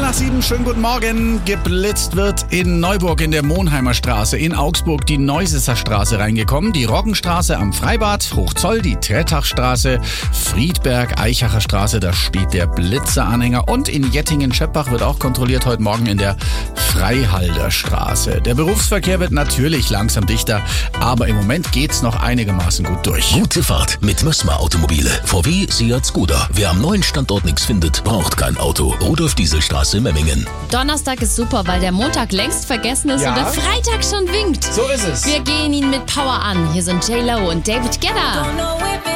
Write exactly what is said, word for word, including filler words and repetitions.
nach sieben, schönen guten Morgen. Geblitzt wird in Neuburg in der Monheimer Straße, in Augsburg die Neusesser Straße reingekommen, die Roggenstraße am Freibad, Hochzoll, die Trettachstraße, Friedberg, Eichacher Straße, da steht der Blitzeranhänger und in Jettingen-Scheppach wird auch kontrolliert heute Morgen in der Freihalder Straße. Der Berufsverkehr wird natürlich langsam dichter, aber im Moment geht's noch einigermaßen gut durch. Gute Fahrt mit Mössmer Automobile. V W, Seat, Skoda. Wer am neuen Standort nichts findet, braucht kein Auto. Rudolf-Diesel-Straße, Memmingen. Donnerstag ist super, weil der Montag längst vergessen ist Ja. und der Freitag schon winkt. So ist es. Wir gehen ihn mit Power an. Hier sind J Lo und David Guetta.